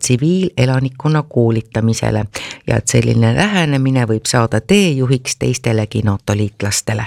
tsiviilelanikkonna koolitamisele ja et selline lähenemine võib saada teejuhiks teistelegi NATO liitlastele.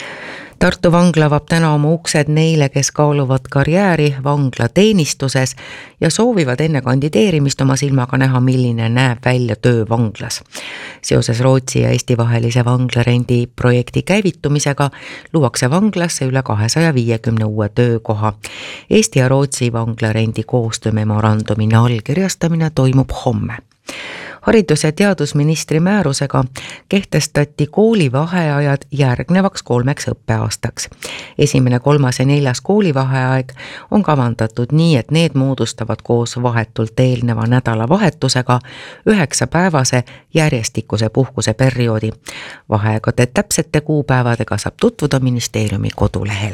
Tartu vangla avab täna oma uksed neile, kes kaaluvad karjääri vanglateenistuses ja soovivad enne kandideerimist oma silmaga näha, milline näeb välja töö vanglas. Seoses Rootsi ja Eesti vahelise vanglarendi projekti käivitumisega luuakse vanglasse üle 250 uue töökoha. Eesti ja Rootsi vanglarendi koostöömemorandumine allkirjastamine toimub homme. Haridus- ja teadusministri määrusega kehtestati koolivaheajad järgnevaks 3 õppeaastaks. 1., 3. ja 4. koolivaheaeg on kavandatud nii, et need moodustavad koos vahetult eelneva nädalavahetusega 9-päevase järjestikuse puhkuse perioodi. Vaheaegade täpsete kuupäevadega saab tutvuda ministeeriumi kodulehel.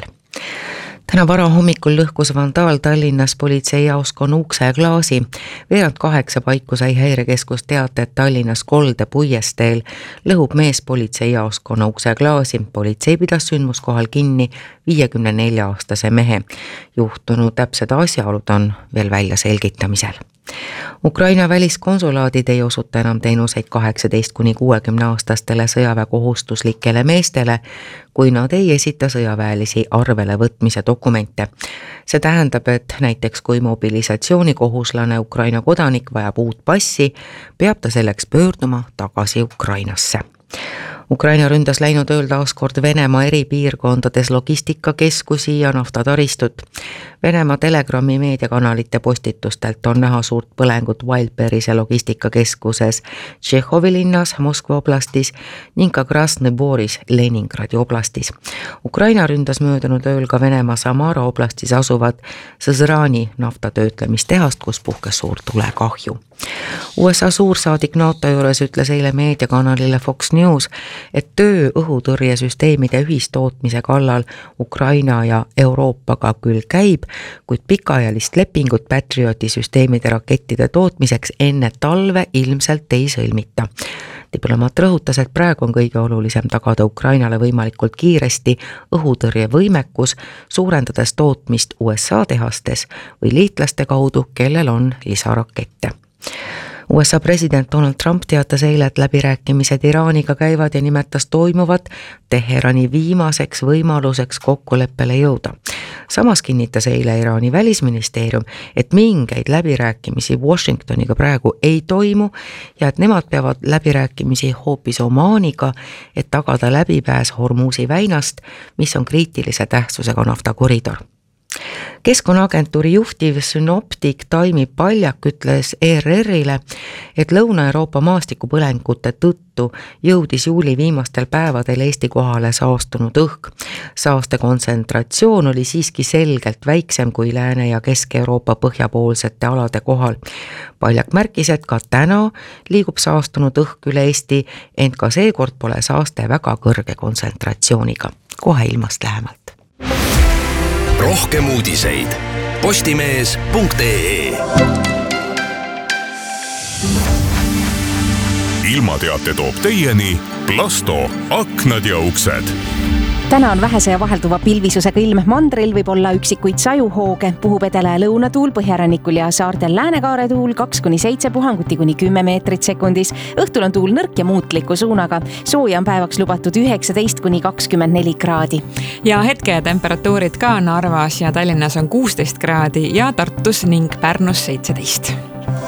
Täna varahommikul lõhkus vandaal Tallinnas politseijaoskonna ukse klaasi. 7:45 paiku sai häirekeskus teate, et Tallinnas Kolde puiesteel lõhub mees politseijaoskonna ukse klaasi. Politsei pidas sündmuskohal kinni 54-aastase mehe. Juhtunu täpsed asjaolud on veel välja selgitamisel. Ukraina väliskonsulaadid ei osuta enam teenuseid 18–60-aastastele sõjaväekohustuslikele meestele, kui nad ei esita sõjaväelisi arvele võtmise dokumente. See tähendab, et näiteks kui mobilisatsioonikohuslane Ukraina kodanik vajab uut passi, peab ta selleks pöörduma tagasi Ukrainasse. Ukraina ründas läinud ööl taaskord Venemaa eri piirkondades logistikakeskusi ja naftataristut. Venemaa Telegrami meediakanalite postitustelt on näha suurt põlengut Wildberry'se logistikakeskuses Tšehhovi linnas Moskva oblastis ning ka Krasnõboris Leningradi oblastis. Ukraina ründas möödunud ööl ka Venemaa Samara oblastis asuvat Sõzrani naftatöötlemistehast, kus puhkes suur tulekahju. USA suursaadik NATO juures ütles eile meediakanalile Fox News, et töö õhutõrjesüsteemide ühistootmise kallal Ukraina ja Euroopaga küll käib, kuid pikaajalist lepingut Patrioti süsteemide rakettide tootmiseks enne talve ilmselt ei sõlmita. Diplomaat rõhutas, et praegu on kõige olulisem tagada Ukrainale võimalikult kiiresti õhutõrjevõimekus, suurendades tootmist USA tehastes või liitlaste kaudu, kellel on lisarakette. USA president Donald Trump teatas eile, et läbirääkimised Iraaniga käivad ja nimetas toimuvat Teherani viimaseks võimaluseks kokkuleppele jõuda. Samas kinnitas eile Iraani välisministeerium, et mingeid läbirääkimisi Washingtoniga praegu ei toimu ja et nemad peavad läbirääkimisi hoopis Omaaniga, et tagada läbipääs Hormuzi väinast, mis on kriitilise tähtsusega naftakoridor. Keskkonnaagentuuri juhtiv Synoptic Taimi Paljak ütles ERR-ile, et Lõuna-Euroopa maastikupõlengute tõttu jõudis juuli viimastel päevadel Eesti kohale saastunud õhk. Saaste kontsentratsioon oli siiski selgelt väiksem kui Lääne- ja Kesk-Euroopa põhjapoolsete alade kohal. Paljak märkis, et ka täna liigub saastunud õhk üle Eesti, ent ka seekord pole saaste väga kõrge kontsentratsiooniga. Kohe ilmast lähemalt. Rohkem uudiseid postimees.ee. Ilmateate toob teieni Plasto aknad ja uksed. Täna on vähese ja vahelduva pilvisusega ilm. Mandril võib olla üksikuid sajuhooge, puhub edela- ja lõunatuul, põhjarannikul ja saartel läänekaare tuul 2–7 puhanguti kuni 10 meetrit sekundis. Õhtul on tuul nõrk ja muutliku suunaga. Sooja on päevaks lubatud 19–24 kraadi. Ja hetketemperatuurid ka Narvas ja Tallinnas on 16 kraadi ja Tartus ning Pärnus 17.